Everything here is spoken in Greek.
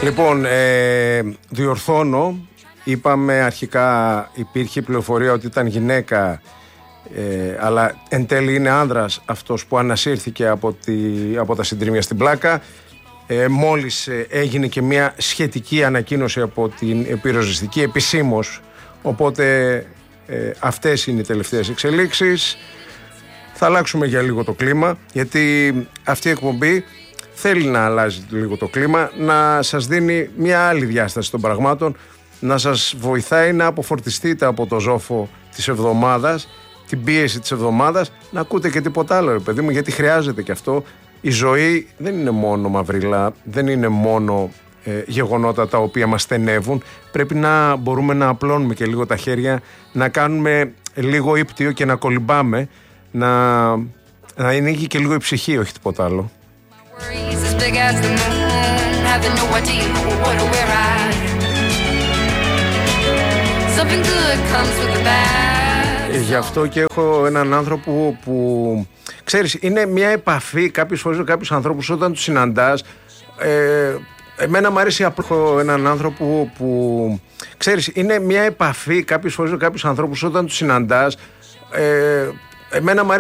Λοιπόν, διορθώνω. Είπαμε αρχικά, υπήρχε πληροφορία ότι ήταν γυναίκα, αλλά εν τέλει είναι άνδρας αυτός που ανασύρθηκε από τα συντρίμμια στην Πλάκα. Μόλις έγινε και μια σχετική ανακοίνωση από την πυροσβεστική επισήμως, οπότε αυτές είναι οι τελευταίες εξελίξεις. Θα αλλάξουμε για λίγο το κλίμα, γιατί αυτή η εκπομπή θέλει να αλλάζει λίγο το κλίμα, να σας δίνει μια άλλη διάσταση των πραγμάτων, να σας βοηθάει να αποφορτιστείτε από το ζόφο της εβδομάδας, την πίεση της εβδομάδας, να ακούτε και τίποτα άλλο, ρε παιδί μου, γιατί χρειάζεται και αυτό. Η ζωή δεν είναι μόνο μαυρίλα, δεν είναι μόνο γεγονότα τα οποία μας στενεύουν. Πρέπει να μπορούμε να απλώνουμε και λίγο τα χέρια, να κάνουμε λίγο ύπτιο και να κολυμπάμε, να ανοίγει και λίγο η ψυχή, όχι τίποτα άλλο. Γι' αυτό και έχω έναν άνθρωπο που ξέρεις, είναι μια επαφή κάποιες φορές με κάποιους ανθρώπους όταν τους συναντάς. Εμένα μου αρέσει έχω έναν άνθρωπο που ξέρεις, είναι μια επαφή κάποιες φορές με κάποιους ανθρώπους όταν τους συναντάς. Εμένα μου αρέσει